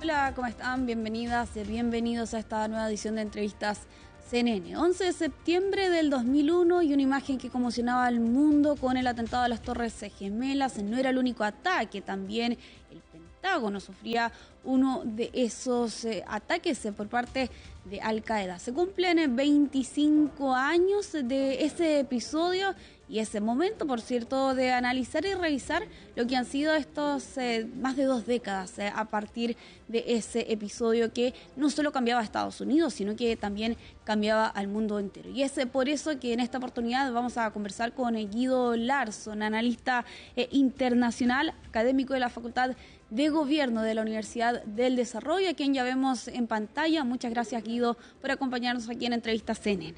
Hola, ¿cómo están? Bienvenidas y bienvenidos a esta nueva edición de Entrevistas CNN. 11 de septiembre del 2001 y una imagen que conmocionaba al mundo con el atentado a las Torres Gemelas. No era el único ataque, también el Pentágono sufría uno de esos ataques por parte de Al Qaeda. Se cumplen 25 años de ese episodio y ese momento, por cierto, de analizar y revisar lo que han sido estos más de 2 décadas a partir de ese episodio que no solo cambiaba a Estados Unidos, sino que también cambiaba al mundo entero. Y es por eso que en esta oportunidad vamos a conversar con Guido Larsson, analista internacional, académico de la Facultad de Gobierno de la Universidad del Desarrollo, a quien ya vemos en pantalla. Muchas gracias, Guido, por acompañarnos aquí en Entrevistas CNN.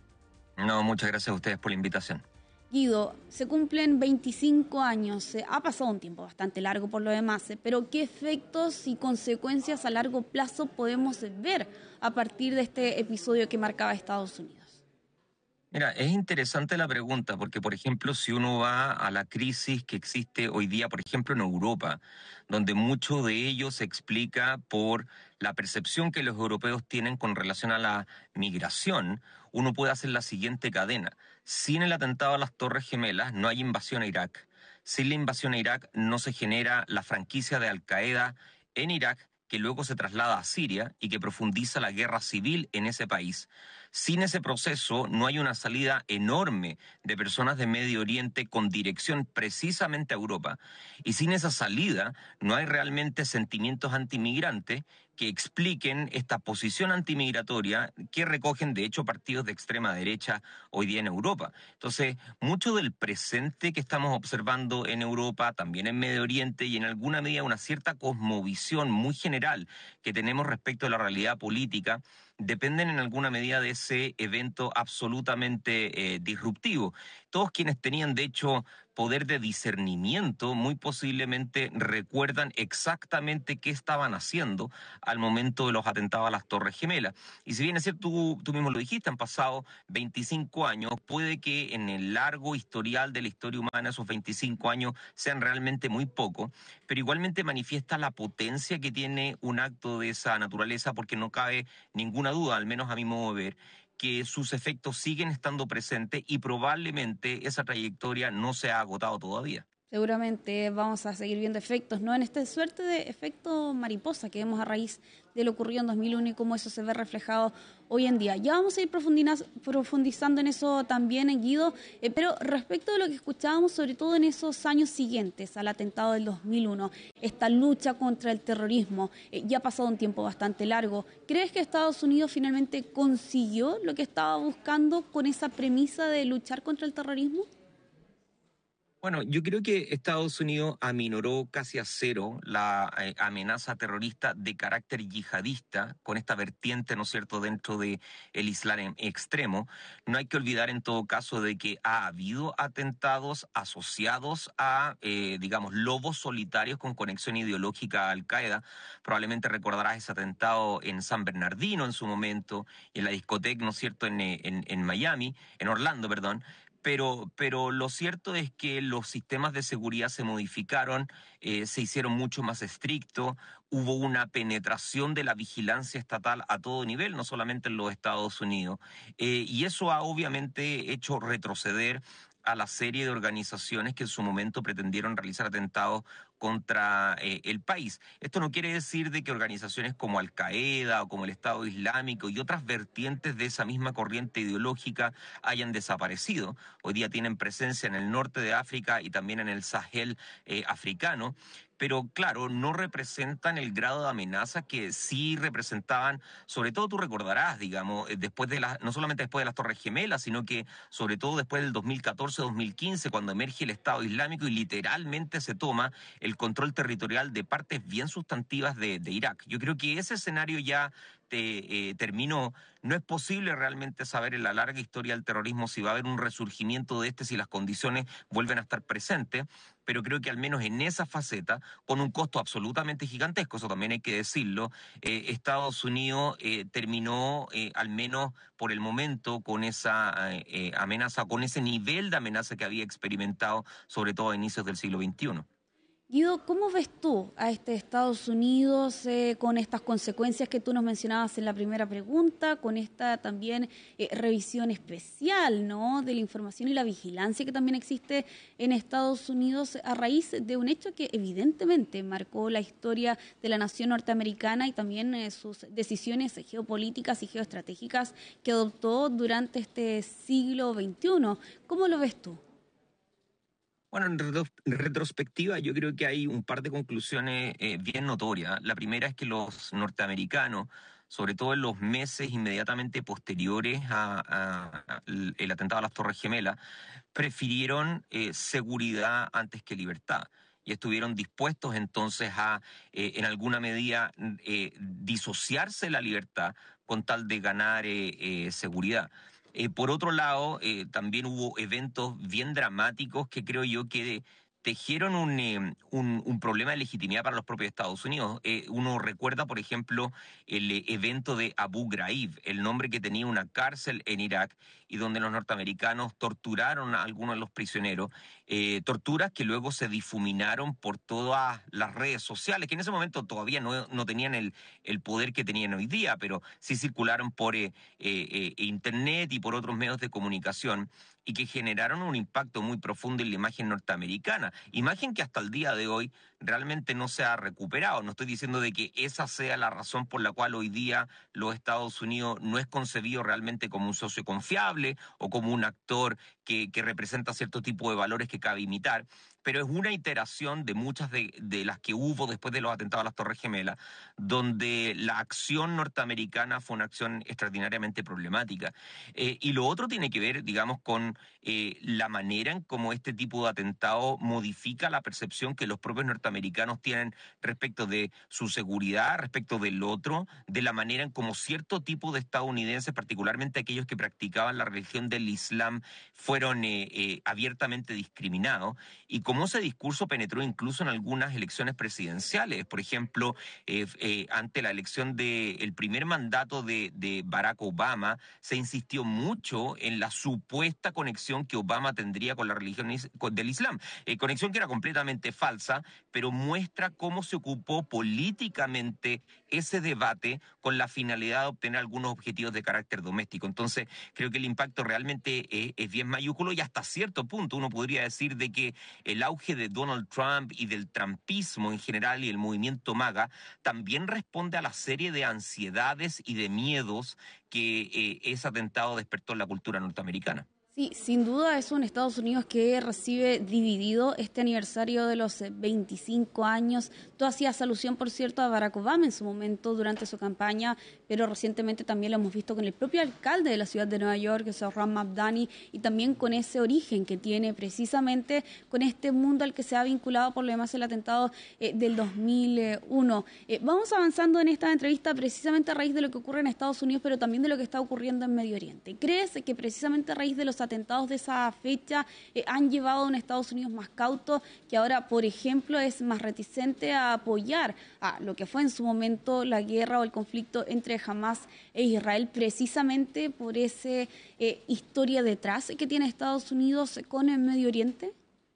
No, muchas gracias a ustedes por la invitación. Guido, se cumplen 25 años, ha pasado un tiempo bastante largo por lo demás, pero ¿qué efectos y consecuencias a largo plazo podemos ver a partir de este episodio que marcaba a Estados Unidos? Mira, es interesante la pregunta porque, por ejemplo, si uno va a la crisis que existe hoy día, por ejemplo, en Europa, donde mucho de ello se explica por la percepción que los europeos tienen con relación a la migración, uno puede hacer la siguiente cadena. Sin el atentado a las Torres Gemelas no hay invasión a Irak. Sin la invasión a Irak no se genera la franquicia de Al Qaeda en Irak, que luego se traslada a Siria y que profundiza la guerra civil en ese país. Sin ese proceso no hay una salida enorme de personas de Medio Oriente con dirección precisamente a Europa. Y sin esa salida no hay realmente sentimientos antimigrantes que expliquen esta posición antimigratoria que recogen de hecho partidos de extrema derecha hoy día en Europa. Entonces, mucho del presente que estamos observando en Europa, también en Medio Oriente y en alguna medida una cierta cosmovisión muy general que tenemos respecto a la realidad política, dependen en alguna medida de ese evento absolutamente disruptivo. Todos quienes tenían, de hecho, poder de discernimiento, muy posiblemente recuerdan exactamente qué estaban haciendo al momento de los atentados a las Torres Gemelas. Y si bien es cierto, tú mismo lo dijiste, han pasado 25 años, puede que en el largo historial de la historia humana esos 25 años sean realmente muy poco, pero igualmente manifiesta la potencia que tiene un acto de esa naturaleza, porque no cabe ninguna duda, al menos a mi modo de ver, que sus efectos siguen estando presentes y probablemente esa trayectoria no se ha agotado todavía. Seguramente vamos a seguir viendo efectos, ¿no? En esta suerte de efecto mariposa que vemos a raíz de lo ocurrido en 2001 y cómo eso se ve reflejado hoy en día. Ya vamos a ir profundizando en eso también, Guido, pero respecto de lo que escuchábamos, sobre todo en esos años siguientes al atentado del 2001, esta lucha contra el terrorismo, ya ha pasado un tiempo bastante largo. ¿Crees que Estados Unidos finalmente consiguió lo que estaba buscando con esa premisa de luchar contra el terrorismo? Bueno, yo creo que Estados Unidos aminoró casi a cero la amenaza terrorista de carácter yihadista con esta vertiente, ¿no es cierto?, dentro de el Islam extremo. No hay que olvidar en todo caso de que ha habido atentados asociados a, digamos, lobos solitarios con conexión ideológica a Al-Qaeda. Probablemente recordarás ese atentado en San Bernardino en su momento, en la discoteca, ¿no es cierto?, en Miami, en Orlando, perdón. Pero lo cierto es que los sistemas de seguridad se modificaron, se hicieron mucho más estrictos, hubo una penetración de la vigilancia estatal a todo nivel, no solamente en los Estados Unidos, y eso ha obviamente hecho retroceder a la serie de organizaciones que en su momento pretendieron realizar atentados contra el país. Esto no quiere decir de que organizaciones como Al Qaeda o como el Estado Islámico y otras vertientes de esa misma corriente ideológica hayan desaparecido. Hoy día tienen presencia en el norte de África y también en el Sahel africano, pero claro, no representan el grado de amenaza que sí representaban, sobre todo tú recordarás, digamos, después de no solamente después de las Torres Gemelas, sino que sobre todo después del 2014-2015, cuando emerge el Estado Islámico y literalmente se toma el control territorial de partes bien sustantivas de Irak. Yo creo que ese escenario ya terminó. No es posible realmente saber en la larga historia del terrorismo si va a haber un resurgimiento de si las condiciones vuelven a estar presentes, pero creo que al menos en esa faceta, con un costo absolutamente gigantesco, eso también hay que decirlo, Estados Unidos terminó, al menos por el momento, con esa amenaza, con ese nivel de amenaza que había experimentado, sobre todo a inicios del siglo XXI. Guido, ¿cómo ves tú a este Estados Unidos con estas consecuencias que tú nos mencionabas en la primera pregunta, con esta también revisión especial, ¿no?, de la información y la vigilancia que también existe en Estados Unidos a raíz de un hecho que evidentemente marcó la historia de la nación norteamericana y también sus decisiones geopolíticas y geoestratégicas que adoptó durante este siglo XXI? ¿Cómo lo ves tú? Bueno, en retrospectiva yo creo que hay un par de conclusiones bien notorias. La primera es que los norteamericanos, sobre todo en los meses inmediatamente posteriores el atentado a las Torres Gemelas, prefirieron seguridad antes que libertad y estuvieron dispuestos entonces a, en alguna medida, disociarse de la libertad con tal de ganar seguridad. Por otro lado, también hubo eventos bien dramáticos que creo yo que tejieron un problema de legitimidad para los propios Estados Unidos. Uno recuerda, por ejemplo, el evento de Abu Ghraib, el nombre que tenía una cárcel en Irak y donde los norteamericanos torturaron a algunos de los prisioneros, torturas que luego se difuminaron por todas las redes sociales, que en ese momento todavía no tenían el poder que tenían hoy día, pero sí circularon por Internet y por otros medios de comunicación y que generaron un impacto muy profundo en la imagen norteamericana, imagen que hasta el día de hoy realmente no se ha recuperado. No estoy diciendo de que esa sea la razón por la cual hoy día los Estados Unidos no es concebido realmente como un socio confiable o como un actor que representa cierto tipo de valores que cabe imitar, pero es una iteración de muchas de las que hubo después de los atentados a las Torres Gemelas, donde la acción norteamericana fue una acción extraordinariamente problemática. Y lo otro tiene que ver, digamos, con la manera en cómo este tipo de atentado modifica la percepción que los propios norteamericanos tienen respecto de su seguridad, respecto del otro, de la manera en cómo cierto tipo de estadounidenses, particularmente aquellos que practicaban la religión del Islam, fueron abiertamente discriminados, y cómo ese discurso penetró incluso en algunas elecciones presidenciales. Por ejemplo, ante la elección del primer mandato de Barack Obama, se insistió mucho en la supuesta conexión que Obama tendría con la religión del Islam. Conexión que era completamente falsa, pero muestra cómo se ocupó políticamente ese debate con la finalidad de obtener algunos objetivos de carácter doméstico. Entonces, creo que el impacto realmente es bien mayúsculo y hasta cierto punto uno podría decir de que el auge de Donald Trump y del trumpismo en general y el movimiento MAGA también responde a la serie de ansiedades y de miedos que ese atentado despertó en la cultura norteamericana. Sí, sin duda es un Estados Unidos que recibe dividido este aniversario de los 25 años. Tú hacías alusión, por cierto, a Barack Obama en su momento durante su campaña, pero recientemente también lo hemos visto con el propio alcalde de la ciudad de Nueva York, que es Zohran Mamdani, y también con ese origen que tiene precisamente con este mundo al que se ha vinculado por lo demás el atentado del 2001. Vamos avanzando en esta entrevista precisamente a raíz de lo que ocurre en Estados Unidos, pero también de lo que está ocurriendo en Medio Oriente. ¿Crees que precisamente a raíz de los atentados de esa fecha han llevado a un Estados Unidos más cauto, que ahora, por ejemplo, es más reticente a apoyar a lo que fue en su momento la guerra o el conflicto entre Hamas e Israel, precisamente por esa historia detrás que tiene Estados Unidos con el Medio Oriente?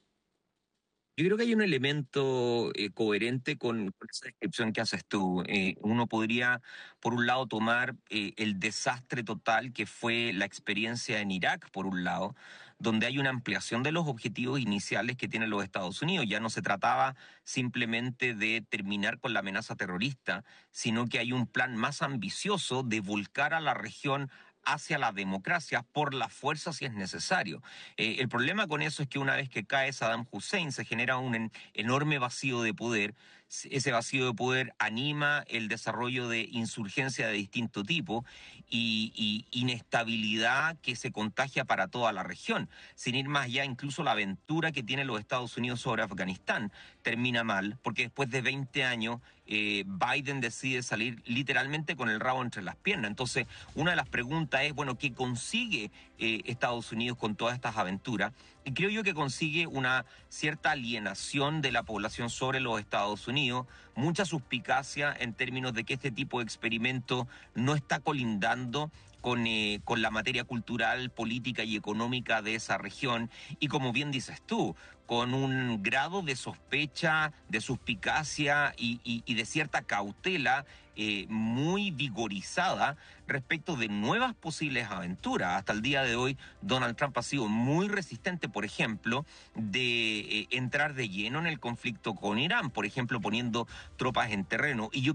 Yo creo que hay un elemento coherente con esa descripción que haces tú. Uno podría, por un lado, tomar el desastre total que fue la experiencia en Irak, por un lado, donde hay una ampliación de los objetivos iniciales que tienen los Estados Unidos. Ya no se trataba simplemente de terminar con la amenaza terrorista, sino que hay un plan más ambicioso de volcar a la región hacia la democracia por la fuerza si es necesario. El problema con eso es que una vez que cae Saddam Hussein se genera un enorme vacío de poder. Ese vacío de poder anima el desarrollo de insurgencia de distinto tipo y inestabilidad que se contagia para toda la región. Sin ir más allá, incluso la aventura que tienen los Estados Unidos sobre Afganistán termina mal, porque después de 20 años Biden decide salir literalmente con el rabo entre las piernas. Entonces, una de las preguntas es, bueno, ¿qué consigue Estados Unidos con todas estas aventuras? Y creo yo que consigue una cierta alienación de la población sobre los Estados Unidos, mucha suspicacia en términos de que este tipo de experimento no está colindando con la materia cultural, política y económica de esa región, y como bien dices tú, con un grado de sospecha, de suspicacia y de cierta cautela muy vigorizada respecto de nuevas posibles aventuras. Hasta el día de hoy, Donald Trump ha sido muy resistente, por ejemplo, de entrar de lleno en el conflicto con Irán, por ejemplo, poniendo tropas en terreno. Y yo